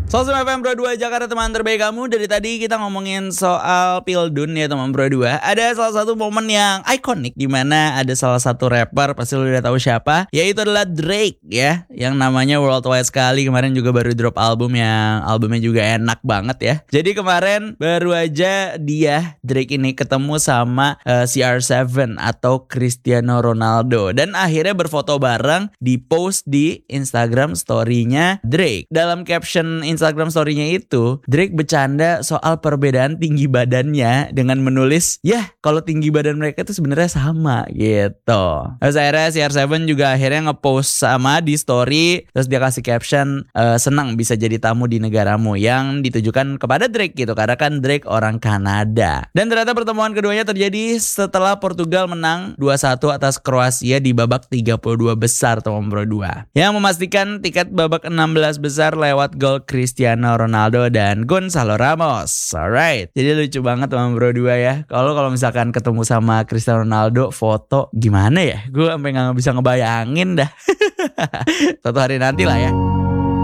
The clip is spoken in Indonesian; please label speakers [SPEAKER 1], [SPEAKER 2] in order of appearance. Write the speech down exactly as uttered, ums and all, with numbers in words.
[SPEAKER 1] Sosum F M Pro dua Jakarta, teman terbaik kamu. Dari tadi kita ngomongin soal Pildun ya teman Pro dua. Ada salah satu momen yang ikonik di mana ada salah satu rapper, pasti lu udah tahu siapa, yaitu adalah Drake ya, yang namanya worldwide sekali. Kemarin juga baru drop album yang albumnya juga enak banget ya. Jadi kemarin baru aja dia Drake ini ketemu sama uh, C R seven atau Cristiano Ronaldo, dan akhirnya berfoto bareng di post di Instagram story-nya Drake. Dalam caption Instagram story-nya itu, Drake bercanda soal perbedaan tinggi badannya dengan menulis, "Yah, kalau tinggi badan mereka itu sebenarnya sama," gitu. Terus akhirnya C R seven juga akhirnya ngepost sama di story, terus dia kasih caption, e, "Senang bisa jadi tamu di negaramu," yang ditujukan kepada Drake gitu, karena kan Drake orang Kanada. Dan ternyata pertemuan keduanya terjadi setelah Portugal menang dua satu atas Kroasia di babak tiga puluh dua besar teman Pro dua, yang memastikan tiket babak enam belas besar lewat gol Cristiano Ronaldo dan Gonzalo Ramos. Alright, jadi lucu banget teman Pro dua ya. Kalau kalau misalkan ketemu sama Cristiano Ronaldo foto, gimana ya? Gue sampai nggak bisa ngebayangin dah. Suatu hari nanti lah ya.